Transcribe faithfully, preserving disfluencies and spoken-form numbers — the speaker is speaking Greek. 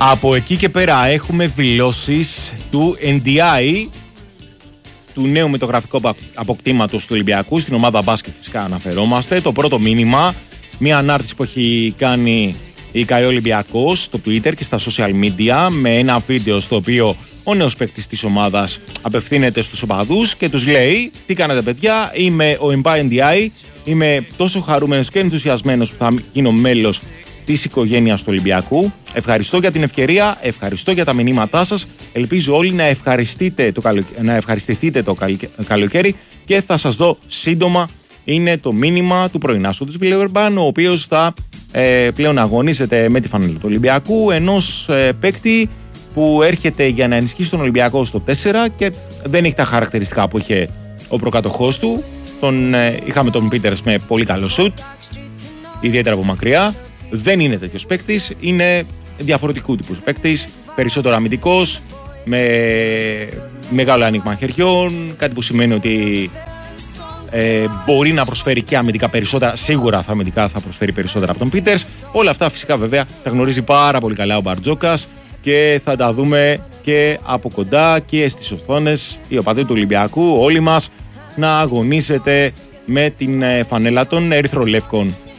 Από εκεί και πέρα έχουμε δηλώσεις του Εν Ντι Άι, του νέου μετογραφικού αποκτήματος του Ολυμπιακού. Στην ομάδα μπάσκετ φυσικά αναφερόμαστε. Το πρώτο μήνυμα, μια ανάρτηση που έχει κάνει η ΚΑΕ Ολυμπιακός στο Twitter και στα social media, με ένα βίντεο στο οποίο ο νέος παίκτης της ομάδας απευθύνεται στους οπαδούς και τους λέει: τι κάνετε παιδιά, είμαι ο Εμπά Εν Ντι Άι, είμαι τόσο χαρούμενος και ενθουσιασμένος που θα γίνω μέλος της οικογένειας του Ολυμπιακού. Ευχαριστώ για την ευκαιρία, ευχαριστώ για τα μηνύματά σας. Ελπίζω όλοι να, ευχαριστείτε το καλο... να ευχαριστηθείτε το καλοκαίρι και θα σας δω σύντομα. Είναι το μήνυμα του πρωινάσου της Βιλερμπάν, ο οποίος θα ε, πλέον αγωνίζεται με τη φανέλα του Ολυμπιακού, ενός ε, παίκτη που έρχεται για να ενισχύσει τον Ολυμπιακό στο τέσσερα και δεν έχει τα χαρακτηριστικά που είχε ο προκατοχός του. Τον, ε, είχαμε τον Πίτερς με πολύ καλό σουτ, ιδιαίτερα από μακριά. Δεν είναι τέτοιος παίκτης, είναι διαφορετικού τύπου παίκτης, περισσότερο αμυντικός, με μεγάλο άνοιγμα χεριών, κάτι που σημαίνει ότι ε, μπορεί να προσφέρει και αμυντικά περισσότερα, σίγουρα θα αμυντικά θα προσφέρει περισσότερα από τον Πίτερς. Όλα αυτά φυσικά βέβαια τα γνωρίζει πάρα πολύ καλά ο Μπαρτζόκας και θα τα δούμε και από κοντά και στις οθόνες, οι οπαδοί του Ολυμπιακού, όλοι μας, να αγωνίζετε με την φανέλα των ερυθρολεύκων.